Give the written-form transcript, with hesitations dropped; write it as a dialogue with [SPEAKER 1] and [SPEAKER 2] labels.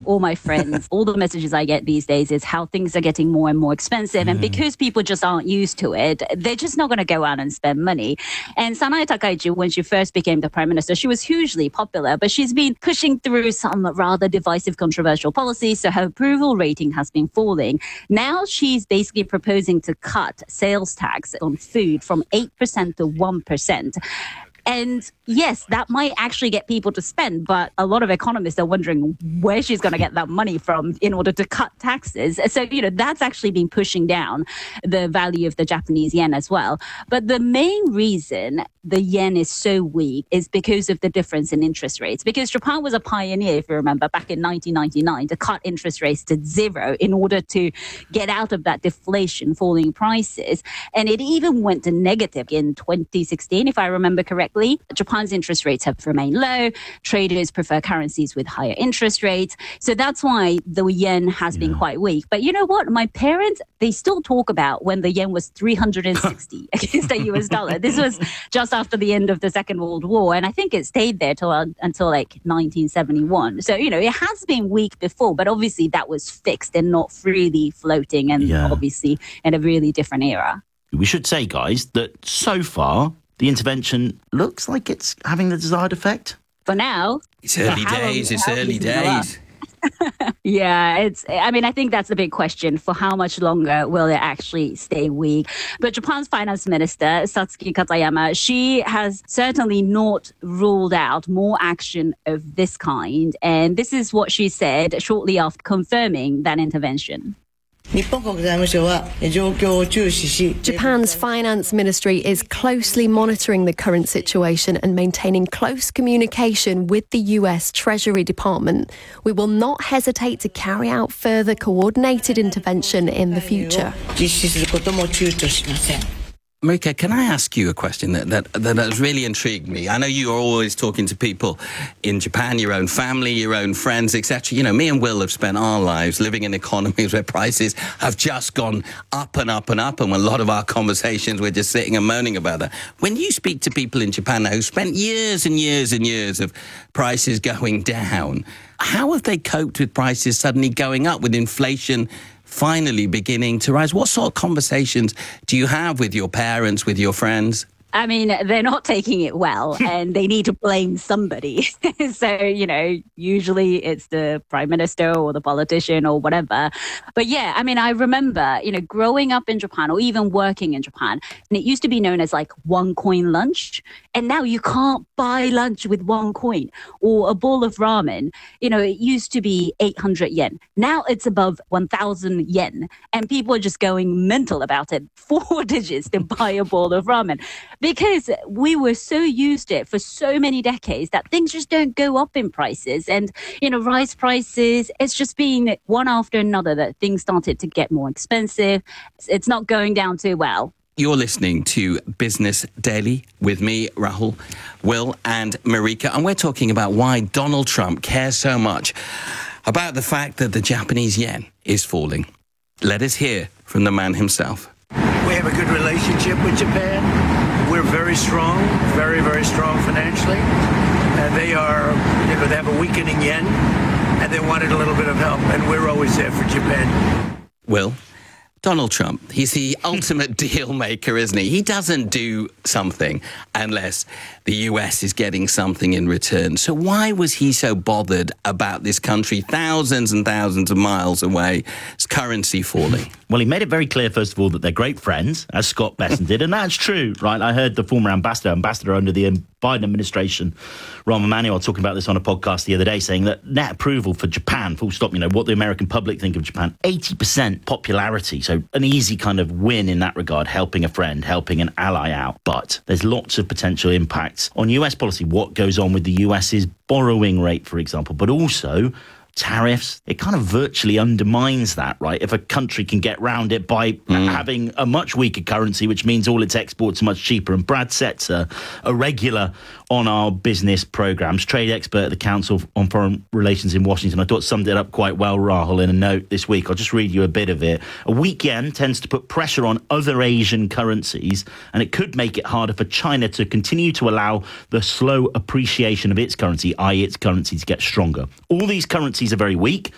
[SPEAKER 1] all my friends, all the messages I get these days is how things are getting more and more expensive. And because people just aren't used to it, they're just not going to go out and spend money. And Sanae Takaichi, when she first became the prime minister, she was hugely popular, but she's been pushing through some rather divisive, controversial policies. So her approval rating has been falling. Now she's basically proposing to cut sales tax on food from 8% to 1%. And yes, that might actually get people to spend, but a lot of economists are wondering where she's going to get that money from in order to cut taxes. So, that's actually been pushing down the value of the Japanese yen as well. But the main reason the yen is so weak is because of the difference in interest rates. Because Japan was a pioneer, if you remember, back in 1999 to cut interest rates to zero in order to get out of that deflation, falling prices. And it even went to negative in 2016, if I remember correctly. Japan's interest rates have remained low. Traders prefer currencies with higher interest rates. So that's why the yen has been quite weak. But you know what? My parents, they still talk about when the yen was 360 against the US dollar. This was just after the end of the Second World War. And I think it stayed there until like 1971. So, it has been weak before, but obviously that was fixed and not freely floating and obviously in a really different era.
[SPEAKER 2] We should say, guys, that so far the intervention looks like it's having the desired effect.
[SPEAKER 1] For now.
[SPEAKER 3] It's early days.
[SPEAKER 1] Yeah, I think that's the big question. For how much longer will it actually stay weak? But Japan's finance minister, Satsuki Katayama, she has certainly not ruled out more action of this kind. And this is what she said shortly after confirming that intervention.
[SPEAKER 4] Japan's finance ministry is closely monitoring the current situation and maintaining close communication with the US Treasury Department. We will not hesitate to carry out further coordinated intervention in the future.
[SPEAKER 3] Marika, can I ask you a question that has really intrigued me? I know you are always talking to people in Japan, your own family, your own friends, etc. Me and Will have spent our lives living in economies where prices have just gone up and up and up, and a lot of our conversations we're just sitting and moaning about that. When you speak to people in Japan now who spent years and years and years of prices going down, how have they coped with prices suddenly going up, with inflation finally beginning to rise? What sort of conversations do you have with your parents, with your friends?
[SPEAKER 1] I mean, they're not taking it well and they need to blame somebody. So, usually it's the prime minister or the politician or whatever. But yeah, I remember, growing up in Japan or even working in Japan, and it used to be known as like 1 coin lunch. And now you can't buy lunch with 1 coin or a bowl of ramen. It used to be 800 yen. Now it's above 1,000 yen. And people are just going mental about it. 4 digits to buy a bowl of ramen. Because we were so used to it for so many decades that things just don't go up in prices. And, rice prices, it's just been one after another that things started to get more expensive. It's not going down too well.
[SPEAKER 3] You're listening to Business Daily with me, Rahul, Will and Marika. And we're talking about why Donald Trump cares so much about the fact that the Japanese yen is falling. Let us hear from the man himself.
[SPEAKER 5] We have a good relationship with Japan. We're very strong, very, very strong financially. And they are, they have a weakening yen, and they wanted a little bit of help, and we're always there for Japan.
[SPEAKER 3] Will, Donald Trump, he's the ultimate deal maker, isn't he? He doesn't do something unless the US is getting something in return. So why was he so bothered about this country thousands and thousands of miles away, its currency falling?
[SPEAKER 2] Well, he made it very clear, first of all, that they're great friends, as Scott Besson did, and that's true, right? I heard the former ambassador under the Biden administration, Rahm Emanuel, talking about this on a podcast the other day, saying that net approval for Japan, full stop, what the American public think of Japan, 80% popularity. So an easy kind of win in that regard, helping a friend, helping an ally out. But there's lots of potential impacts on US policy, what goes on with the US's borrowing rate, for example, but also tariffs. It kind of virtually undermines that, right? If a country can get round it by having a much weaker currency, which means all its exports are much cheaper. And Brad Setzer, a regular on our business programs, trade expert at the Council on Foreign Relations in Washington, I thought summed it up quite well, Rahul, in a note this week. I'll just read you a bit of it. A weak yen tends to put pressure on other Asian currencies, and it could make it harder for China to continue to allow the slow appreciation of its currency, i.e. its currency, to get stronger. All these currencies are very weak,